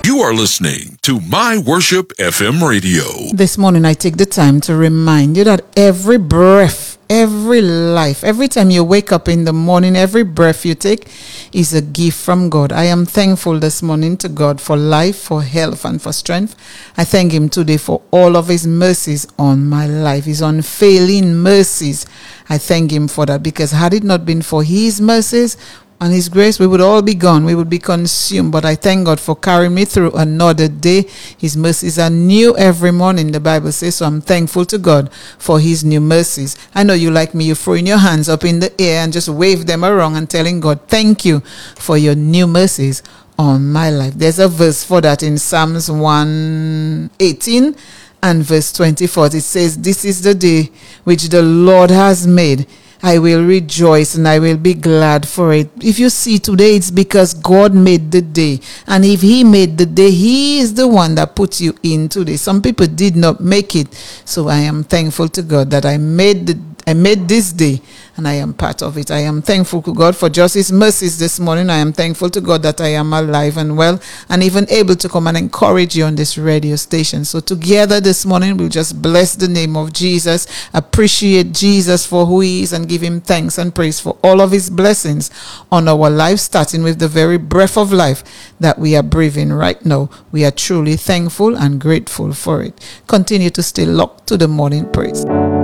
You are listening to My Worship FM Radio. This morning I take the time to remind you that every breath, every life, every time you wake up in the morning, every breath you take is a gift from God. I am thankful this morning to God for life, for health, and for strength. I thank Him today for all of His mercies on my life, His unfailing mercies. I thank Him for that, because had it not been for His mercies and His grace, we would all be gone. We would be consumed. But I thank God for carrying me through another day. His mercies are new every morning, the Bible says. So I'm thankful to God for His new mercies. I know you like me. You're throwing your hands up in the air and just wave them around and telling God, thank you for your new mercies on my life. There's a verse for that in Psalms 118 and verse 24. It says, this is the day which the Lord has made. I will rejoice and I will be glad for it. If you see today, it's because God made the day. And if He made the day, He is the one that put you in today. Some people did not make it. So I am thankful to God that I made this day and I am part of it. I am thankful to God for just His mercies this morning. I am thankful to God that I am alive and well and even able to come and encourage you on this radio station. So together this morning, we'll just bless the name of Jesus, appreciate Jesus for who He is, and give Him thanks and praise for all of His blessings on our life, starting with the very breath of life that we are breathing right now. We are truly thankful and grateful for it. Continue to stay locked to the morning praise.